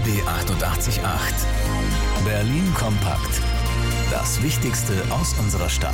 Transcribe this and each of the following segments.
RBB 888. Berlin kompakt. Das Wichtigste aus unserer Stadt.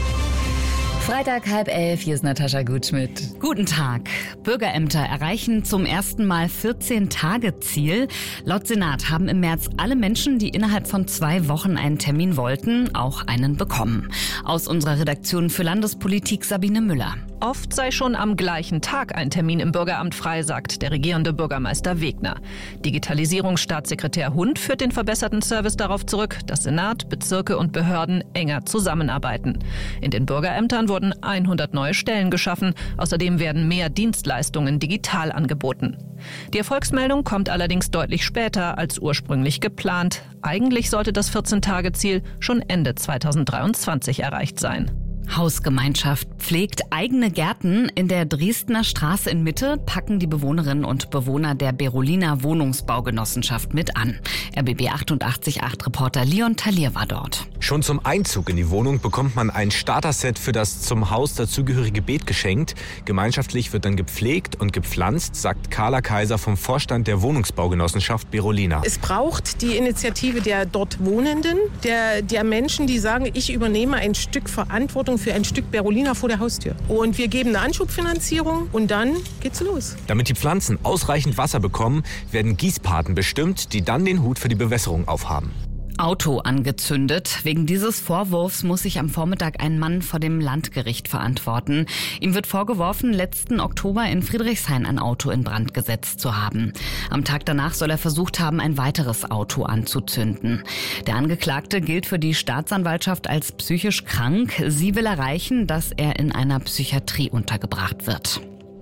Freitag 10:30, hier ist Natascha Gutschmidt. Guten Tag. Bürgerämter erreichen zum ersten Mal 14-Tage-Ziel. Laut Senat haben im März alle Menschen, die innerhalb von 2 Wochen einen Termin wollten, auch einen bekommen. Aus unserer Redaktion für Landespolitik Sabine Müller. Oft sei schon am gleichen Tag ein Termin im Bürgeramt frei, sagt der regierende Bürgermeister Wegner. Digitalisierungsstaatssekretär Hund führt den verbesserten Service darauf zurück, dass Senat, Bezirke und Behörden enger zusammenarbeiten. In den Bürgerämtern wurden 100 neue Stellen geschaffen. Außerdem werden mehr Dienstleistungen digital angeboten. Die Erfolgsmeldung kommt allerdings deutlich später als ursprünglich geplant. Eigentlich sollte das 14-Tage-Ziel schon Ende 2023 erreicht sein. Hausgemeinschaft pflegt eigene Gärten. In der Dresdner Straße in Mitte packen die Bewohnerinnen und Bewohner der Berolina Wohnungsbaugenossenschaft mit an. RBB 888 Reporter Leon Talier war dort. Schon zum Einzug in die Wohnung bekommt man ein Starter-Set für das zum Haus dazugehörige Beet geschenkt. Gemeinschaftlich wird dann gepflegt und gepflanzt, sagt Carla Kaiser vom Vorstand der Wohnungsbaugenossenschaft Berolina. Es braucht die Initiative der dort Wohnenden, der Menschen, die sagen, ich übernehme ein Stück Verantwortung für ein Stück Berolina vor der Haustür. Und wir geben eine Anschubfinanzierung und dann geht's los. Damit die Pflanzen ausreichend Wasser bekommen, werden Gießpaten bestimmt, die dann den Hut für die Bewässerung aufhaben. Auto angezündet. Wegen dieses Vorwurfs muss sich am Vormittag ein Mann vor dem Landgericht verantworten. Ihm wird vorgeworfen, letzten Oktober in Friedrichshain ein Auto in Brand gesetzt zu haben. Am Tag danach soll er versucht haben, ein weiteres Auto anzuzünden. Der Angeklagte gilt für die Staatsanwaltschaft als psychisch krank. Sie will erreichen, dass er in einer Psychiatrie untergebracht wird.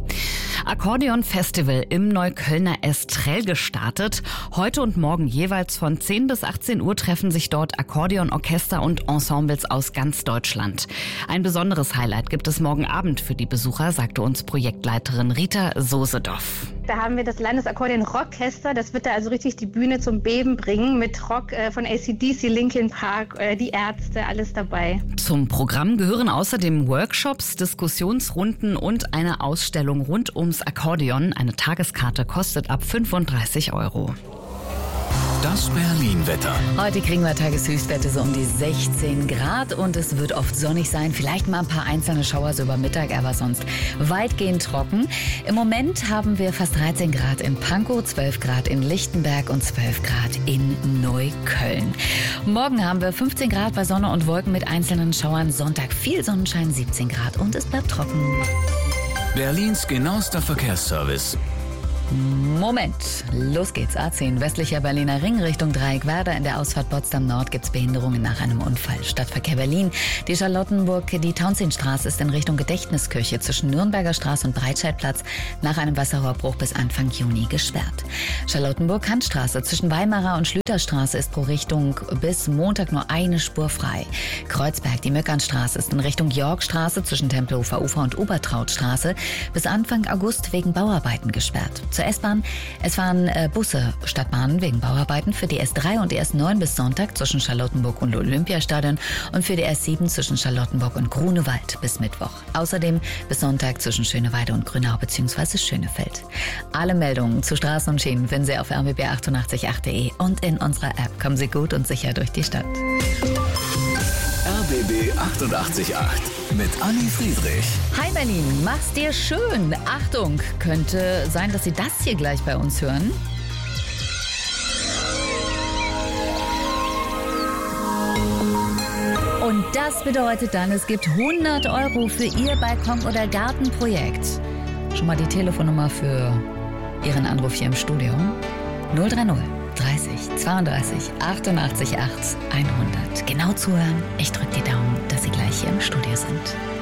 Akkordeon-Festival im Neuköllner Estrell gestartet. Heute und morgen jeweils von 10 bis 18 Uhr treffen sich dort Akkordeonorchester und Ensembles aus ganz Deutschland. Ein besonderes Highlight gibt es morgen Abend für die Besucher, sagte uns Projektleiterin Rita Sosedoff. Da haben wir das Landesakkordeon-Rockorchester. Das wird da also richtig die Bühne zum Beben bringen mit Rock von AC/DC, Linkin Park, die Ärzte, alles dabei. Zum Programm gehören außerdem Workshops, Diskussionsrunden und eine Ausstellung rund ums Akkordeon. Eine Tageskarte kostet ab 35 €. Das Berlin-Wetter. Heute kriegen wir Tageshöchstwerte so um die 16 Grad und es wird oft sonnig sein. Vielleicht mal ein paar einzelne Schauer so über Mittag, aber sonst weitgehend trocken. Im Moment haben wir fast 13 Grad in Pankow, 12 Grad in Lichtenberg und 12 Grad in Neukölln. Morgen haben wir 15 Grad bei Sonne und Wolken mit einzelnen Schauern. Sonntag viel Sonnenschein, 17 Grad und es bleibt trocken. Berlins genauester Verkehrsservice. Moment, los geht's. A10, westlicher Berliner Ring Richtung Dreieckwerder. In der Ausfahrt Potsdam Nord gibt's Behinderungen nach einem Unfall. Stadtverkehr Berlin. Die die Tauentzienstraße ist in Richtung Gedächtniskirche zwischen Nürnberger Straße und Breitscheidplatz nach einem Wasserrohrbruch bis Anfang Juni gesperrt. Charlottenburg-Kantstraße zwischen Weimarer und Schlüterstraße ist pro Richtung bis Montag nur eine Spur frei. Kreuzberg, die Möckernstraße ist in Richtung Yorkstraße zwischen Tempelhofer Ufer und Obertrautstraße bis Anfang August wegen Bauarbeiten gesperrt. Zur S-Bahn. Es fahren Busse statt Bahnen wegen Bauarbeiten für die S3 und die S9 bis Sonntag zwischen Charlottenburg und Olympiastadion und für die S7 zwischen Charlottenburg und Grunewald bis Mittwoch. Außerdem bis Sonntag zwischen Schöneweide und Grünau bzw. Schönefeld. Alle Meldungen zu Straßen und Schienen finden Sie auf rbb888.de und in unserer App. Kommen Sie gut und sicher durch die Stadt. RBB 888 mit Anni Friedrich. Hi Berlin, mach's dir schön. Achtung, könnte sein, dass Sie das hier gleich bei uns hören. Und das bedeutet dann, es gibt 100 € für Ihr Balkon- oder Gartenprojekt. Schon mal die Telefonnummer für Ihren Anruf hier im Studio. 030 30 32 88 8 100. Genau zuhören. Ich drücke die Daumen, dass Sie gleich hier im Studio sind.